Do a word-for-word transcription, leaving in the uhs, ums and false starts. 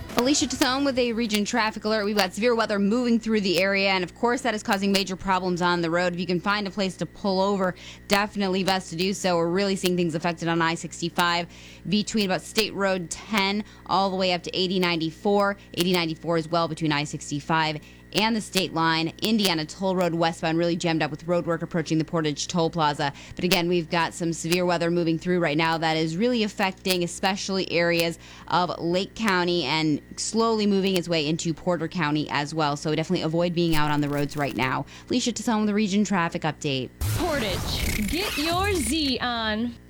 Alicia Tazone with a region traffic alert. We've got severe weather moving through the area, and of course that is causing major problems on the road. If you can find a place to pull over, definitely best to do so. We're really seeing things affected on I sixty-five between about State Road ten all the way up to eighty ninety-four. eighty ninety-four as well between I sixty-five and the state line. Indiana Toll Road westbound really jammed up with road work approaching the Portage Toll Plaza. But again, we've got some severe weather moving through right now that is really affecting especially areas of Lake County and slowly moving its way into Porter County as well. So definitely avoid being out on the roads right now. Alicia Tazone with the region traffic update. Portage, get your Z on.